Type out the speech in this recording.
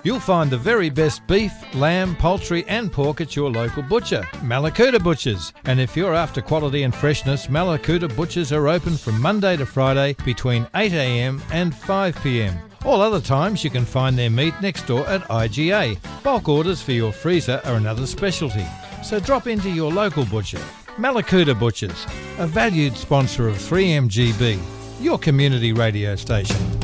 You'll find the very best beef, lamb, poultry and pork at your local butcher, Mallacoota Butchers. And if you're after quality and freshness, Mallacoota Butchers are open from Monday to Friday between 8 a.m. and 5 p.m. All other times you can find their meat next door at IGA. Bulk orders for your freezer are another specialty. So drop into your local butcher. Mallacoota Butchers, a valued sponsor of 3MGB, your community radio station.